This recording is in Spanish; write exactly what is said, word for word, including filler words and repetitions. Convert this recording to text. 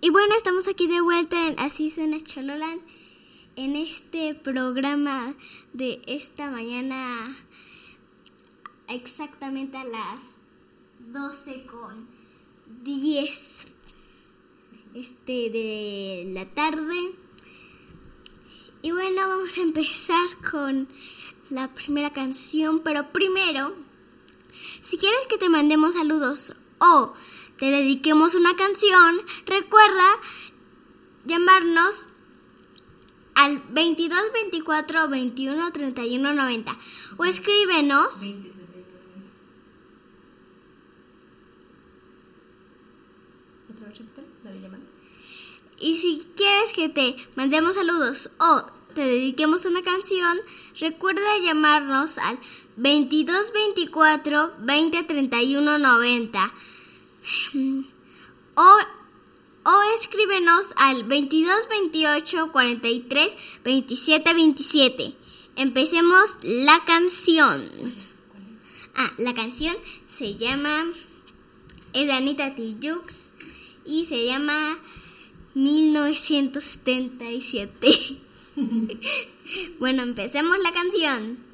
Y bueno, estamos aquí de vuelta en Así Suena Chololán, en este programa de esta mañana, exactamente a las doce con diez este, de la tarde. Y bueno, vamos a empezar con la primera canción, pero primero, si quieres que te mandemos saludos o te dediquemos una canción, recuerda llamarnos al veintidós veinticuatro veintiuno treinta y uno noventa o escríbenos y si quieres que te mandemos saludos o te dediquemos una canción, recuerda llamarnos al veintidós veinticuatro veinte treinta y uno noventa o, o escríbenos al veintidós veintiocho cuarenta y tres veintisiete veintisiete. Empecemos la canción. Ah, la canción se llama, es de Anita Tijoux y se llama mil novecientos setenta y siete. Bueno, empecemos la canción.